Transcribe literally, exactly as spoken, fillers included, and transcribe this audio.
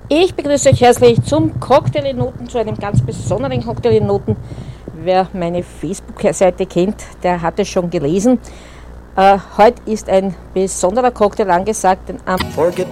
Ich begrüße euch herzlich zum Cocktail in Noten, zu einem ganz besonderen Cocktail in Noten. Wer meine Facebook-Seite kennt, der hat es schon gelesen. Äh, heute ist ein besonderer Cocktail angesagt, denn am